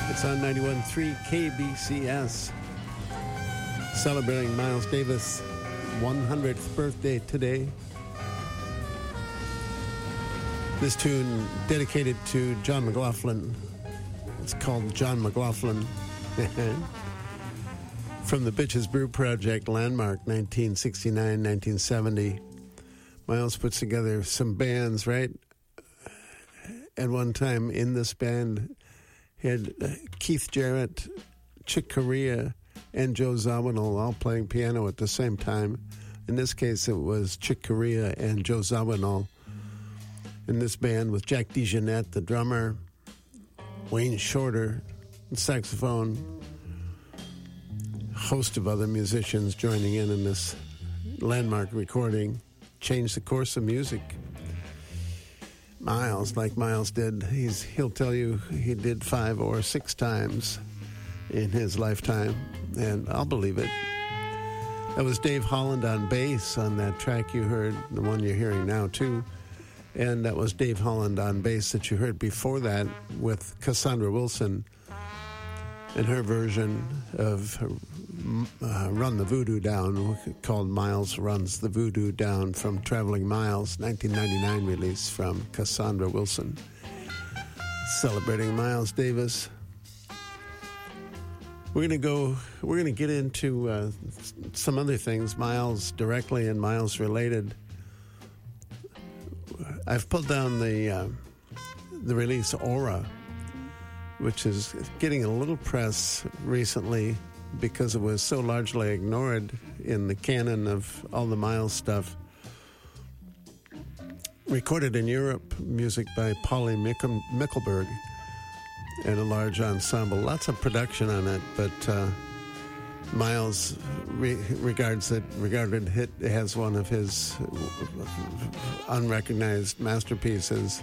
It's on 91.3 KBCS. Celebrating Miles Davis' 100th birthday today. This tune dedicated to John McLaughlin. It's called John McLaughlin. From the Bitches Brew Project, Landmark, 1969, 1970. Miles puts together some bands, right? At one time in this band, he had Keith Jarrett, Chick Corea, and Joe Zawinul all playing piano at the same time. In this case, it was Chick Corea and Joe Zawinul. In this band with Jack DeJohnette, the drummer, Wayne Shorter, saxophone, host of other musicians joining in this landmark recording. Changed the course of music. Miles, like Miles did, he'll tell you he did 5 or 6 times in his lifetime, and I'll believe it. That was Dave Holland on bass on that track you heard, the one you're hearing now too. And that was Dave Holland on bass that you heard before that with Cassandra Wilson and her version of Run the Voodoo Down, called Miles Runs the Voodoo Down, from Traveling Miles, 1999 release from Cassandra Wilson. Celebrating Miles Davis. We're going to get into some other things, Miles directly and Miles related. I've pulled down the release Aura, which is getting a little press recently because it was so largely ignored in the canon of all the Miles stuff. Recorded in Europe, music by Polly Mickelberg and a large ensemble. Lots of production on it, but Miles regarded it as one of his unrecognized masterpieces.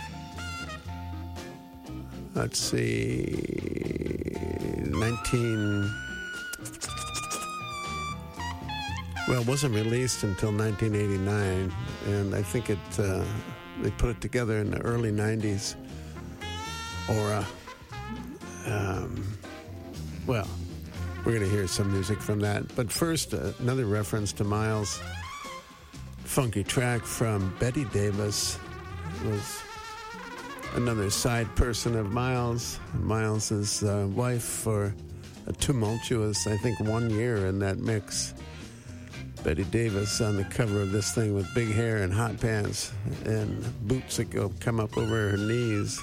Let's see, it wasn't released until 1989, and I think they put it together in the early 90s. Aura. We're going to hear some music from that. But first, another reference to Miles. Funky track from Betty Davis. It was another side person of Miles. Miles's wife for a tumultuous, I think, 1 year in that mix. Betty Davis on the cover of this thing with big hair and hot pants and boots that come up over her knees.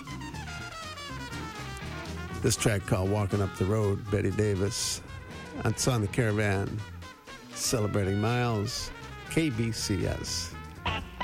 This track called Walking Up the Road, Betty Davis. It's on the Caravan. Celebrating Miles, KBCS.